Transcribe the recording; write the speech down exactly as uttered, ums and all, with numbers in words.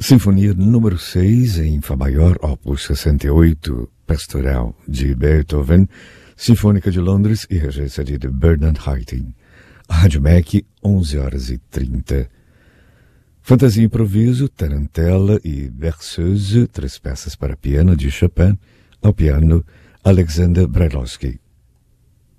Sinfonia número seis em Fá maior, opus sessenta e oito, Pastoral, de Beethoven, Sinfônica de Londres e regência de Bernard Haitink. Rádio M E C, onze horas e trinta. Fantasia e Improviso, Tarantella e Berceuse, três peças para piano de Chopin, ao piano Alexander Brailovsky.